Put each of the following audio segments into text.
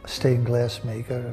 stained glass maker,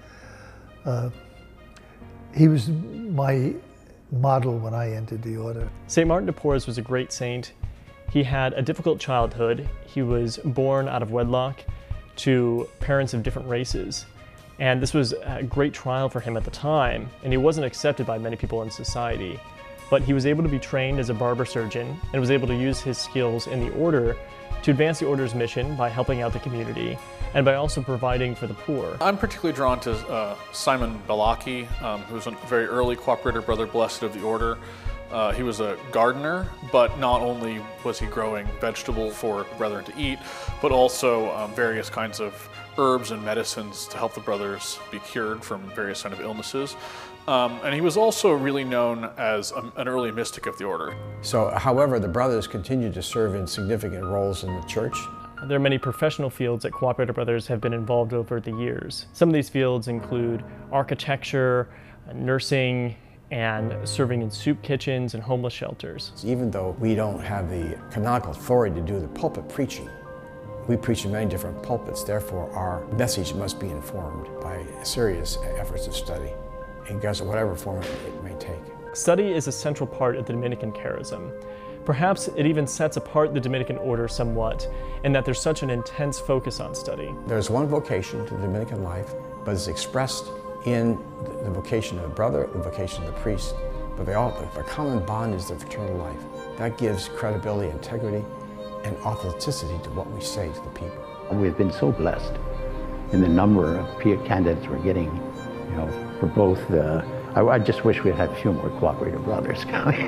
and he was my model when I entered the order. St. Martin de Porres was a great saint. He had a difficult childhood. He was born out of wedlock to parents of different races. And this was a great trial for him at the time, and he wasn't accepted by many people in society. But he was able to be trained as a barber surgeon and was able to use his skills in the order to advance the order's mission by helping out the community and by also providing for the poor. I'm particularly drawn to Simon Balaki, who was a very early cooperator brother blessed of the order. He was a gardener, but not only was he growing vegetables for the brethren to eat, but also various kinds of herbs and medicines to help the brothers be cured from various kind of illnesses. And he was also really known as an early mystic of the order. So, however, the brothers continued to serve in significant roles in the church. There are many professional fields that Cooperator Brothers have been involved over the years. Some of these fields include architecture, nursing, and serving in soup kitchens and homeless shelters. Even though we don't have the canonical authority to do the pulpit preaching, we preach in many different pulpits, therefore our message must be informed by serious efforts of study, regardless of whatever form it may take. Study is a central part of the Dominican charism. Perhaps it even sets apart the Dominican order somewhat, in that there's such an intense focus on study. There's one vocation to the Dominican life, but it's expressed in the vocation of the brother, the vocation of the priest, but the common bond is the fraternal life. That gives credibility, integrity, and authenticity to what we say to the people. We've been so blessed in the number of peer candidates we're getting, for both I just wish we had a few more cooperative brothers coming.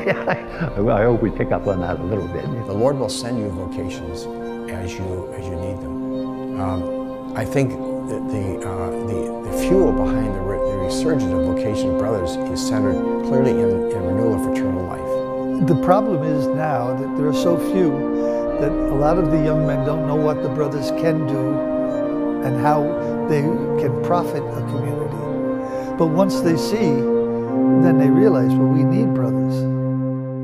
I hope we pick up on that a little bit. The Lord will send you vocations as you need them. I think that the fuel behind the resurgence of vocation of brothers is centered clearly in renewal of fraternal life. The problem is now that there are so few that a lot of the young men don't know what the brothers can do and how they can profit a community. But once they see, then they realize, well, we need brothers.